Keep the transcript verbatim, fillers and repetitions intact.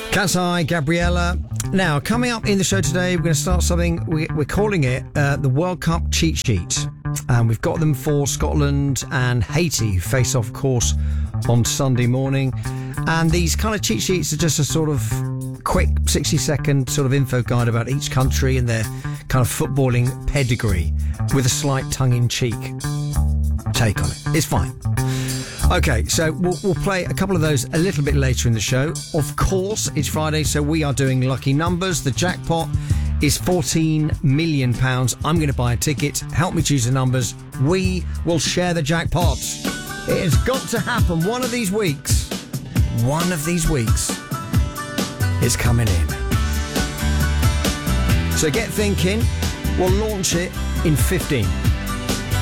Cat's Eye, Gabriella. Now, coming up in the show today, we're going to start something, we, we're calling it uh, the World Cup Cheat Sheet. And we've got them for Scotland and Haiti, who face off, of course, on Sunday morning. And these kind of cheat sheets are just a sort of quick sixty second sort of info guide about each country and their kind of footballing pedigree with a slight tongue-in-cheek take on it. It's fine. Okay, so we'll, we'll play a couple of those a little bit later in the show. Of course, it's Friday, so we are doing lucky numbers. The jackpot is fourteen million pounds. I'm going to buy a ticket. Help me choose the numbers. We will share the jackpot. It has got to happen one of these weeks. One of these weeks is coming in. So get thinking. We'll launch it in fifteen.